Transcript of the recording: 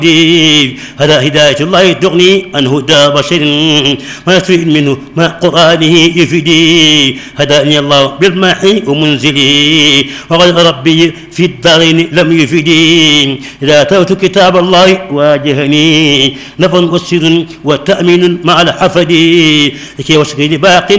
هذا هداية الله تغني عن هدى بشر ما يستفيد منه مع قرآنه يفيدي. هداني الله بالماحي ومنزلي وغير ربي في الدارين لم يفيدي. إذا أتوت كتاب الله واجهني نفع وسر وتأمين مع الحفد لكي وشكي باق